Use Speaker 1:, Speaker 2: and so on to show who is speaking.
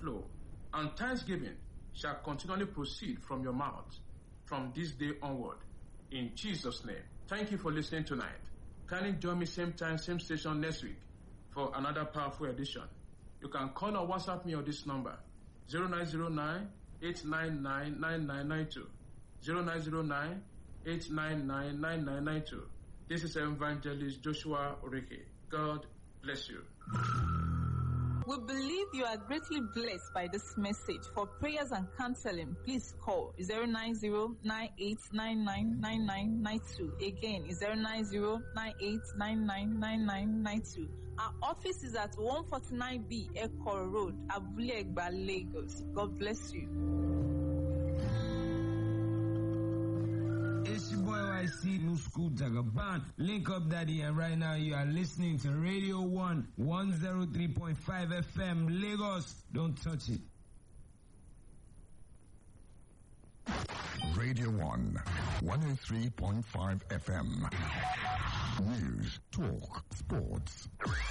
Speaker 1: flow, and thanksgiving shall continually proceed from your mouth from this day onward. In Jesus' name. Thank you for listening tonight. Kindly join me same time, same station next week for another powerful edition. You can call or WhatsApp me on this number, 0909-899-9992. 0909-899-9992. This is Evangelist Joshua Oreke. God bless you.
Speaker 2: We believe you are greatly blessed by this message. For prayers and counseling, please call 090-9899-9992. Again, 090-9899-9992. Our office is at 149B Eko Road, Abule Egba, Lagos. God bless you.
Speaker 3: It's your boy YC, New School Jagaban. Link up, Daddy, and right now you are listening to Radio 1, 103.5 FM, Lagos. Don't touch it.
Speaker 4: Radio 1, 103.5 FM. News, talk, sports.